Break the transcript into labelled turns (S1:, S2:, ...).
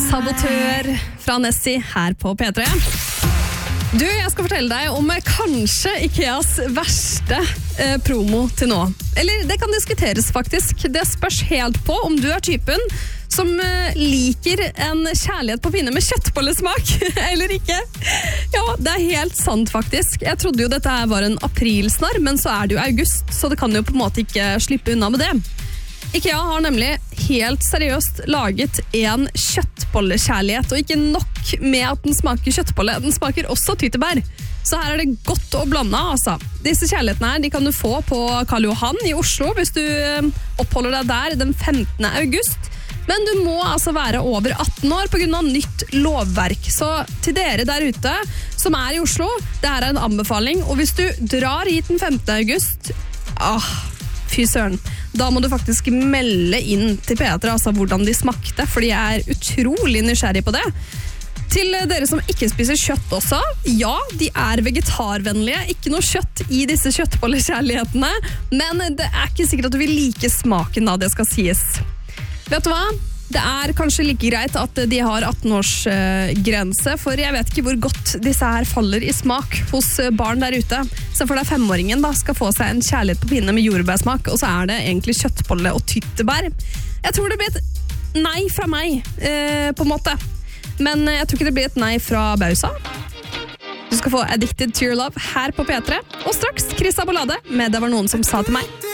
S1: Sabotør fra Nessie her på P3. Du, jeg skal fortelle deg om kanskje Ikeas verste promo til nå. Eller det kan diskuteres faktisk. Det spørs helt på om du er typen som liker en kjærlighet på pinne med kjøttbollesmak, eller ikke. Ja, det er helt sant faktisk. Jeg trodde jo dette her var en aprilsnarr, men så er det jo august, så det kan jo på en måte ikke slippe unna med det. Ikea har nemlig helt seriøst laget en kjøttbollekjærlighet, og ikke nok med at den smaker kjøttbolle, den smaker også tyttebær. Så her er det godt å blande, altså. Disse kjærlighetene her, de kan du få på Karl Johan i Oslo, hvis du oppholder deg der den 15. august. Men du må altså være over 18 år på grunn av nytt lovverk. Så til dere der ute som er i Oslo, det her er en anbefaling, og hvis du drar hit den 5. august, fy søren, da må du faktisk melde inn til P3 altså hvordan de smakte, for de er utrolig nysgjerrig på det. Til dere som ikke spiser kjøtt også, ja, de er vegetarvennlige, ikke noe kjøtt i disse kjøttbollekjærlighetene, men det er ikke sikkert at du vil like smaken da, det skal sies. Vet du hva? Det er kanskje like greit at de har 18-årsgrense, for jeg vet ikke hvor godt disse her faller i smak hos barn der ute. Så for deg 5-åringen da skal få seg en kjærlighet på pinne med jordbærsmak, og så er det egentlig kjøttbolle og tyttebær. Jeg tror det blir et nei fra meg, på en måte. Men jeg tror ikke det blir et nei fra Bausa. Du skal få Addicted to Your Love her på P3, og straks Chris Abolade med Det var noen som sa til meg.